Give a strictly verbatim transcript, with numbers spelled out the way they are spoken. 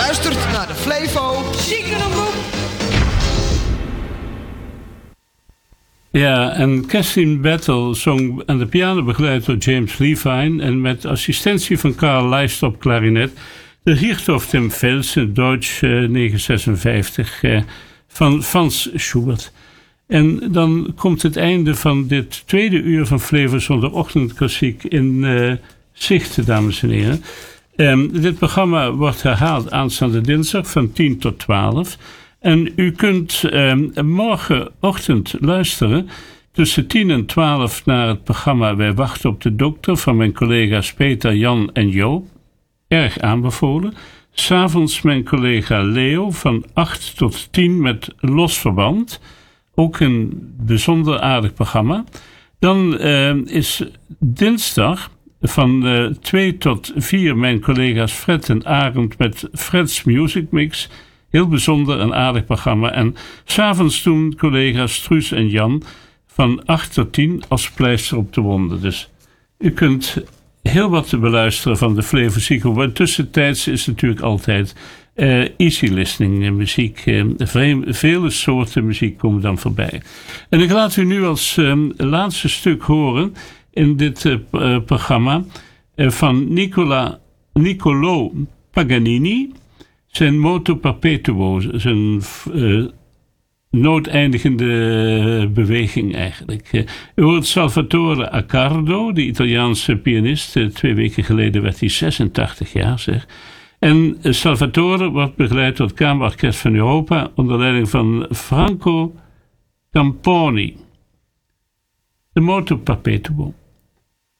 luistert naar de Flevo Ziekenomroep. Ja, en Kathleen Battle zong aan de piano begeleid door James Levine en met assistentie van Karl Lijst op klarinet de Richthof Tim Velsen, Deutsch uh, negentien zesenvijftig uh, van Franz Schubert. En dan komt het einde van dit tweede uur van Flevo Zondagochtendklassiek in uh, zicht, dames en heren. Um, dit programma wordt herhaald aanstaande dinsdag van tien tot twaalf. En u kunt um, morgenochtend luisteren tussen tien en twaalf naar het programma Wij wachten op de dokter van mijn collega's Peter, Jan en Joop. Erg aanbevolen. 'S Avonds mijn collega Leo van acht tot tien met Los Verband. Ook een bijzonder aardig programma. Dan uh, is dinsdag van uh, twee tot vier mijn collega's Fred en Arend met Fred's Music Mix. Heel bijzonder en aardig programma. En 's avonds doen collega's Truus en Jan van acht tot tien als pleister op de wonden. Dus u kunt heel wat te beluisteren van de Flevo Ziekenomroep. Tussentijds is natuurlijk altijd uh, easy listening uh, muziek. Uh, vreemde, vele soorten muziek komen dan voorbij. En ik laat u nu als um, laatste stuk horen in dit uh, uh, programma uh, van Nicola, Niccolò Paganini. Zijn Moto Perpetuo, zijn uh, noodeindigende beweging eigenlijk. Uh, u hoort Salvatore Accardo, de Italiaanse pianist. Uh, twee weken geleden werd hij zesentachtig jaar, zeg. En uh, Salvatore wordt begeleid door het Kamerorkest van Europa onder leiding van Franco Camponi. De Moto Perpetuo.